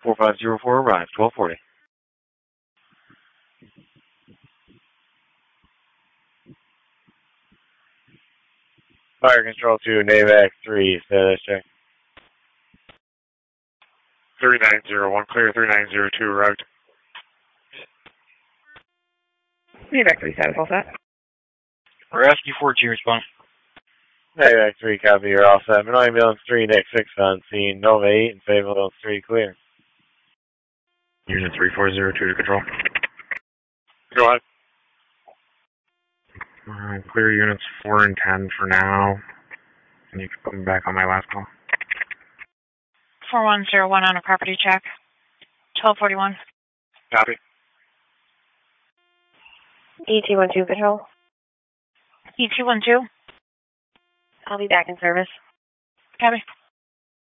4504 arrived, 1240. Fire control to NAVAC 3, status check. 3901, clear 3902, arrived. NAVAC 3, status all set. Rescue 4G, respond. NAVAC 3, copy, you're all set. Manoy Ambulance 3, Nick 6 on scene. Nova 8 and Fayetteville Ambulance 3, clear. Unit 3402 to control. Go ahead. Clear units 4 and 10 for now. And you can put me back on my last call. 4101 on a property check. 1241. Copy. ET12 control. ET12. I'll be back in service. Copy.